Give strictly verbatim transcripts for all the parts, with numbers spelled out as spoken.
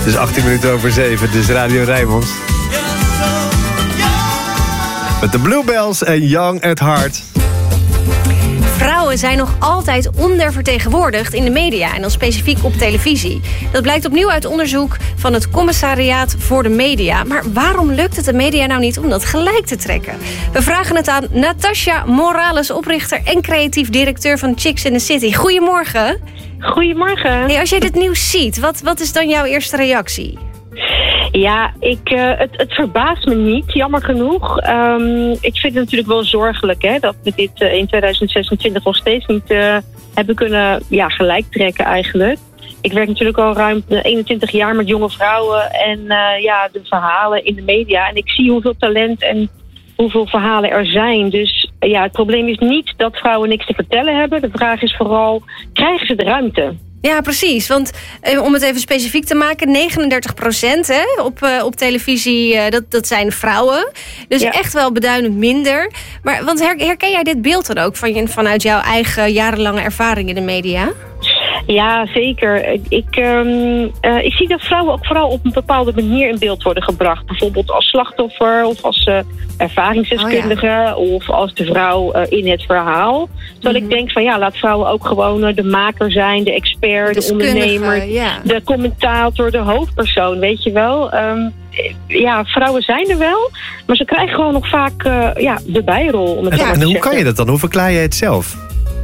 Het is achttien minuten over zeven, dus Radio Rijnmond. Met de Bluebells en Young at Heart. Vrouwen zijn nog altijd ondervertegenwoordigd in de media en dan specifiek op televisie. Dat blijkt opnieuw uit onderzoek van het Commissariaat voor de Media. Maar waarom lukt het de media nou niet om dat gelijk te trekken? We vragen het aan Natasha Morales, oprichter en creatief directeur van Chicks in the City. Goedemorgen. Goedemorgen. Hey, als jij dit nieuws ziet, wat, wat is dan jouw eerste reactie? Ja, ik, uh, het, het verbaast me niet, jammer genoeg. Um, ik vind het natuurlijk wel zorgelijk hè, dat we dit uh, in tweeduizend zesentwintig nog steeds niet uh, hebben kunnen ja, gelijk trekken eigenlijk. Ik werk natuurlijk al ruim eenentwintig jaar met jonge vrouwen en uh, ja, de verhalen in de media. En ik zie hoeveel talent en hoeveel verhalen er zijn. Dus uh, ja, het probleem is niet dat vrouwen niks te vertellen hebben. De vraag is vooral, krijgen ze de ruimte? Ja, precies. Want eh, om het even specifiek te maken, negenendertig procent hè, op, uh, op televisie, uh, dat, dat zijn vrouwen. Dus ja. Echt wel beduidend minder. Maar want her, herken jij dit beeld dan ook van je, vanuit jouw eigen jarenlange ervaring in de media? Ja, zeker. Ik, um, uh, ik zie dat vrouwen ook vooral op een bepaalde manier in beeld worden gebracht. Bijvoorbeeld als slachtoffer of als uh, ervaringsdeskundige oh, ja. of als de vrouw uh, in het verhaal. Terwijl mm-hmm. ik denk van ja, laat vrouwen ook gewoon uh, de maker zijn, de expert, de, de ondernemer, ja. de commentator, de hoofdpersoon, weet je wel. Um, ja, vrouwen zijn er wel, maar ze krijgen gewoon nog vaak uh, ja, de bijrol. Om het ja, en hoe kan je dat dan? Hoe verklaar je het zelf?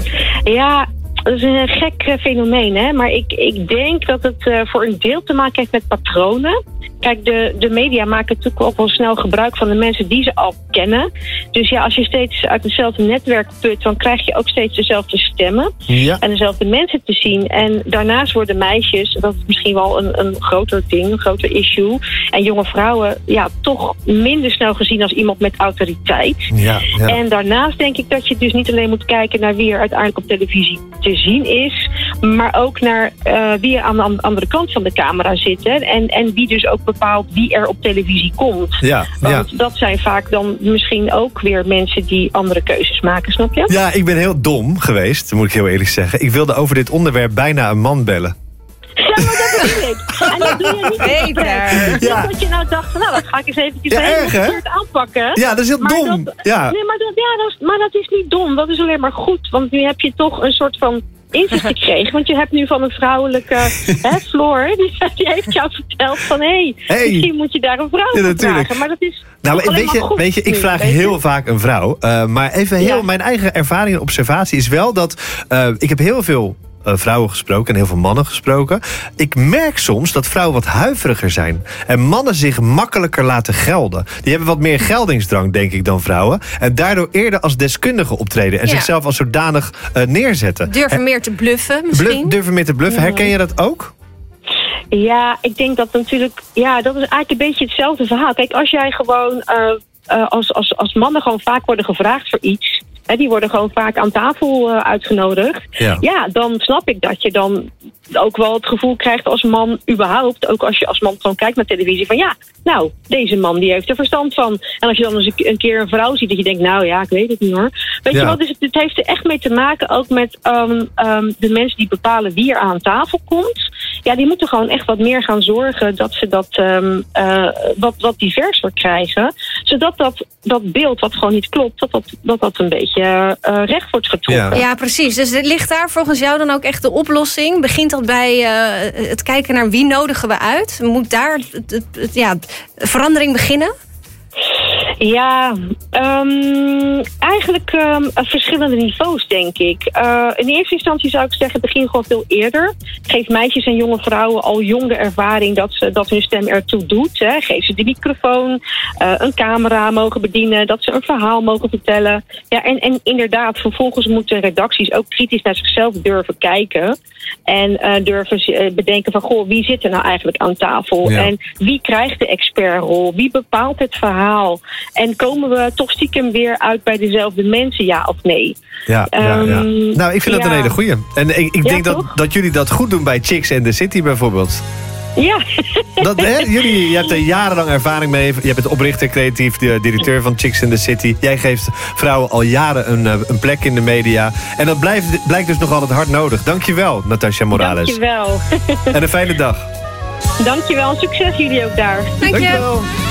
Ja, dat is een gek uh, fenomeen, hè? Maar ik, ik denk dat het uh, voor een deel te maken heeft met patronen. Kijk, de, de media maken natuurlijk ook wel snel gebruik van de mensen die ze al kennen. Dus ja, als je steeds uit hetzelfde netwerk put, dan krijg je ook steeds dezelfde stemmen. Ja. En dezelfde mensen te zien. En daarnaast worden meisjes, dat is misschien wel een, een groter ding, een groter issue. En jonge vrouwen, ja, toch minder snel gezien als iemand met autoriteit. Ja, ja. En daarnaast denk ik dat je dus niet alleen moet kijken naar wie er uiteindelijk op televisie te zien is, maar ook naar uh, wie er aan de andere kant van de camera zit. Hè? En, en wie dus ook bepaalt wie er op televisie komt. Ja, Want ja. dat zijn vaak dan misschien ook weer mensen die andere keuzes maken, snap je? Ja, ik ben heel dom geweest, moet ik heel eerlijk zeggen. Ik wilde over dit onderwerp bijna een man bellen. Ja, maar dat bedoel ik. En dat doe je niet expres. Ja. Dat je nou dacht, van, nou, dat ga ik eens eventjes ja, helemaal verkeerd aanpakken. Ja, dat is heel maar dom. Dat, ja. Nee, maar dat, ja, dat is, maar dat is niet dom. Dat is alleen maar goed. Want nu heb je toch een soort van inzicht gekregen. Want je hebt nu van een vrouwelijke hè, Floor, die, die heeft jou verteld van hé, hey, hey. misschien moet je daar een vrouw ja, voor vragen. Maar dat is nou, weet je, weet je, ik vraag nu, heel vaak een vrouw. Uh, maar even heel, ja. mijn eigen ervaring en observatie is wel dat uh, ik heb heel veel Uh, vrouwen gesproken en heel veel mannen gesproken. Ik merk soms dat vrouwen wat huiveriger zijn. En mannen zich makkelijker laten gelden. Die hebben wat meer geldingsdrang, denk ik, dan vrouwen. En daardoor eerder als deskundige optreden. En ja. zichzelf als zodanig uh, neerzetten. Durven meer te bluffen misschien? Bluff, durven meer te bluffen. Herken je dat ook? Ja, ik denk dat natuurlijk, ja, dat is eigenlijk een beetje hetzelfde verhaal. Kijk, als jij gewoon uh, uh, als, als, als mannen gewoon vaak worden gevraagd voor iets, hè, die worden gewoon vaak aan tafel uh, uitgenodigd. Ja. ja, dan snap ik dat je dan ook wel het gevoel krijgt als man überhaupt, ook als je als man gewoon kijkt naar televisie, van ja, nou, deze man die heeft er verstand van. En als je dan eens een keer een vrouw ziet dat je denkt, nou ja, ik weet het niet hoor. Weet ja. je wat, dus het heeft er echt mee te maken ook met um, um, de mensen die bepalen wie er aan tafel komt. Ja, die moeten gewoon echt wat meer gaan zorgen dat ze dat um, uh, wat, wat diverser krijgen. Zodat dat, dat beeld wat gewoon niet klopt, dat dat, dat, dat een beetje uh, recht wordt getrokken. Ja. ja, precies. Dus ligt daar volgens jou dan ook echt de oplossing? Begint dat bij uh, het kijken naar wie nodigen we uit? Moet daar het, het, het, ja, verandering beginnen? Ja, um, eigenlijk um, verschillende niveaus, denk ik. Uh, in eerste instantie zou ik zeggen, begin gewoon veel eerder. Geef meisjes en jonge vrouwen al jonge ervaring dat, ze, dat hun stem ertoe doet. Hè. Geef ze de microfoon, uh, een camera mogen bedienen, dat ze een verhaal mogen vertellen. Ja, en, en inderdaad, vervolgens moeten redacties ook kritisch naar zichzelf durven kijken. En uh, durven bedenken van, goh, wie zit er nou eigenlijk aan tafel? Ja. En wie krijgt de expertrol? Wie bepaalt het verhaal? En komen we toch stiekem weer uit bij dezelfde mensen, ja of nee? Ja, um, ja, ja. Nou, ik vind dat ja. een hele goeie. En ik, ik denk ja, dat, dat jullie dat goed doen bij Chicks in the City bijvoorbeeld. Ja. Dat, hè, jullie, je hebt er jarenlang ervaring mee. Je bent oprichter, creatief directeur van Chicks in the City. Jij geeft vrouwen al jaren een, een plek in de media. En dat blijft, blijkt dus nog altijd hard nodig. Dankjewel, Natasha Morales. Dankjewel. En een fijne dag. Dankjewel, succes jullie ook daar. Dank je. Dankjewel.